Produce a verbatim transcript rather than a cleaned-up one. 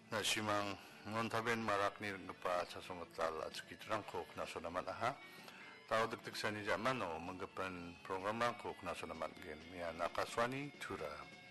Nasimang ngontaben marakni pa sa sungatal at sekitarangko naso naman aha. Tao dagdag sa ni zaman o manggapan program ko naso naman gen. Miya nakaswani tura.